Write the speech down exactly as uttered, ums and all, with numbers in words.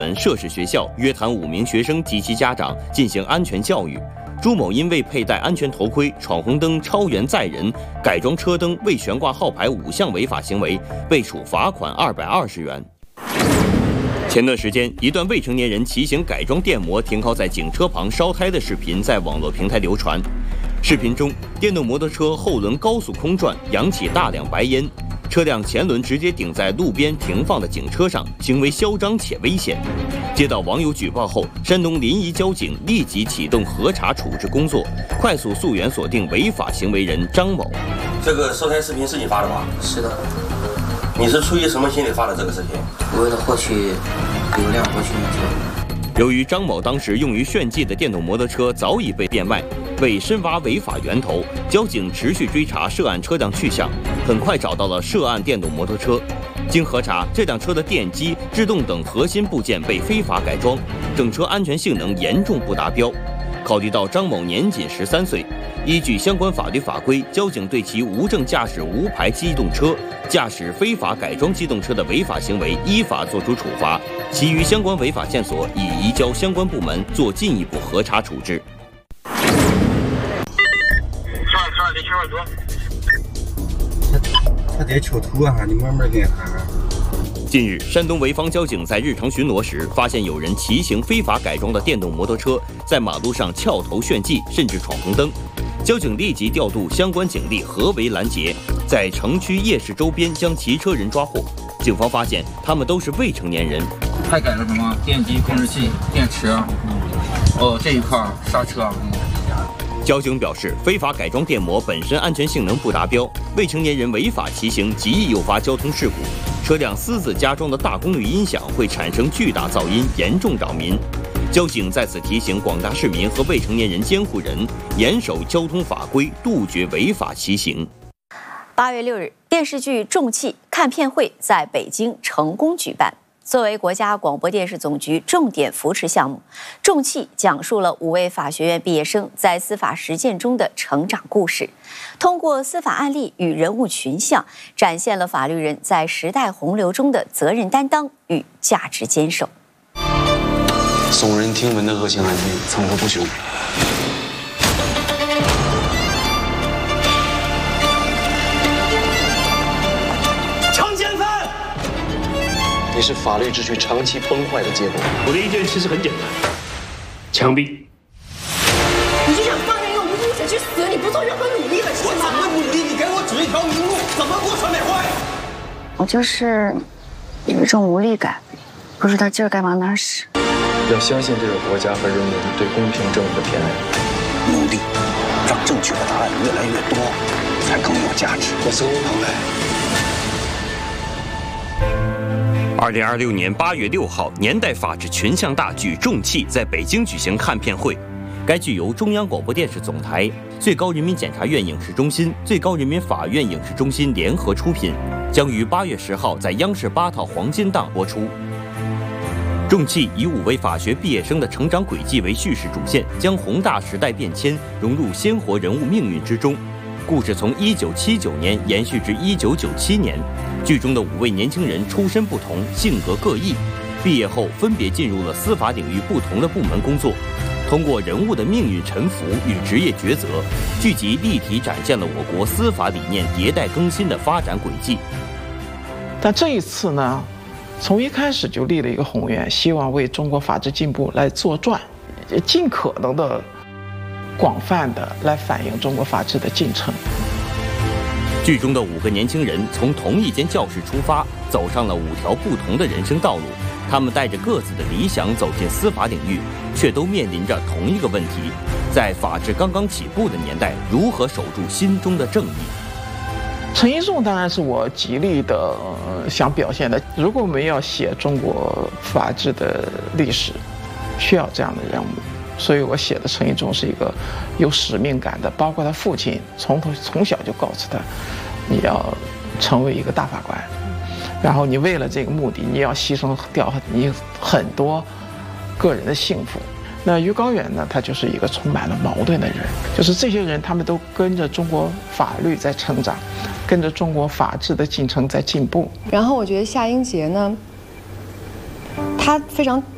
涉事学校约谈五名学生及其家长进行安全教育。朱某因未佩戴安全头盔、闯红灯、超员载人、改装车灯、未悬挂号牌五项违法行为，被处罚款二百二十元。前段时间，一段未成年人骑行改装电摩停靠在警车旁烧胎的视频在网络平台流传。视频中，电动摩托车后轮高速空转，扬起大量白烟。 车辆前轮直接顶在路边停放的警车上，行为嚣张且危险。接到网友举报后，山东临沂交警立即启动核查处置工作，快速溯源锁定违法行为人张某。 这个收胎视频是你发的吗？ 是的。 你是出于什么心理发的这个视频？ 为了获取流量，获取名声。 由于张某当时用于炫技的电动摩托车早已被变卖。 为深挖违法源头，交警持续追查涉案车辆去向，很快找到了涉案电动摩托车。经核查，这辆车的电机、制动等核心部件被非法改装，整车安全性能严重不达标。考虑到张某年仅十三岁，依据相关法律法规，交警对其无证驾驶无牌机动车、驾驶非法改装机动车的违法行为依法作出处罚，其余相关违法线索已移交相关部门做进一步核查处置。 他得求图啊，你慢慢给他。 近日，山东潍坊交警在日常巡逻时，发现有人骑行非法改装的电动摩托车，在马路上翘头炫技，甚至闯红灯。交警立即调度相关警力合围拦截，在城区夜市周边将骑车人抓获。警方发现，他们都是未成年人。 还改了什么电机控制器、电池，哦，这一块刹车。 交警表示，非法改装电摩本身安全性能不达标，未成年人违法骑行极易诱发交通事故。车辆私自加装的大功率音响会产生巨大噪音，严重扰民。交警在此提醒广大市民和未成年人监护人，严守交通法规，杜绝违法骑行。 八月六日，电视剧《重器》看片会在北京成功举办。 作为国家广播电视总局重点扶持项目，《重器》讲述了五位法学院毕业生在司法实践中的成长故事，通过司法案例与人物群像，展现了法律人在时代洪流中的责任担当与价值坚守。 耸人听闻的恶性案件层出不穷。 也是法律秩序长期崩坏的结果。 我的意见其实很简单，枪毙。 你就想放任一个无辜者去死，你不做任何努力了，是吗？ 我怎么努力？你给我指一条明路，怎么过传美坏？ 我就是有一种无力感，不知道劲儿该往哪儿使。 要相信这个国家和人民对公平正义的偏爱。 努力，让正确的答案越来越多，才更有价值。 我曾经澎湃。 二零二六年八月六号，年代法治群像大剧《重器》在北京举行看片会。该剧由中央广播电视总台、最高人民检察院影视中心、最高人民法院影视中心联合出品，将于八月十号在央视八套黄金档播出。《重器》以五位法学毕业生的成长轨迹为叙事主线，将宏大时代变迁融入鲜活人物命运之中。 故事从一九七九年延续至一九九七年，剧中的五位年轻人出身不同，性格各异，毕业后分别进入了司法领域不同的部门工作。通过人物的命运沉浮与职业抉择，剧集立体展现了我国司法理念迭代更新的发展轨迹。 但这一次呢，从一开始就立了一个宏愿，希望为中国法治进步来作传，尽可能的。 广泛的来反映中国法治的进程。 剧中的五个年轻人从同一间教室出发，走上了五条不同的人生道路。他们带着各自的理想走进司法领域，却都面临着同一个问题：在法治刚刚起步的年代，如何守住心中的正义？ 陈一仲当然是我极力的、呃、想表现的。如果我们要写中国法治的历史，需要这样的人物。 所以我写的陈一仲是一个有使命感的，包括他父亲从头从小就告诉他，你要成为一个大法官，然后你为了这个目的，你要牺牲掉你很多个人的幸福。那于高远呢，他就是一个充满了矛盾的人，就是这些人他们都跟着中国法律在成长，跟着中国法治的进程在进步。 然后我觉得夏英杰呢，他非常